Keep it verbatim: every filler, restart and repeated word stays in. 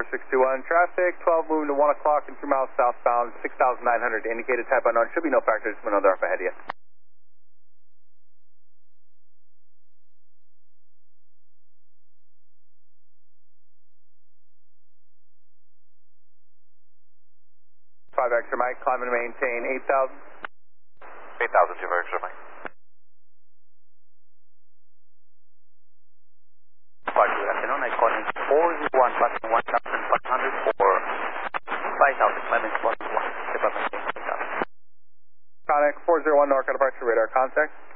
six two one, traffic, twelve moving to one o'clock and two miles southbound, six thousand nine hundred indicated, type unknown, should be no factor, just another up ahead of you. five extra Mike, climb and maintain eight thousand. eight thousand, two extra Mike. Good afternoon, I call in four zero one, passing one thousand five hundred for five thousand, climbing spot one, department. Connect four zero one, north departure, radar contact.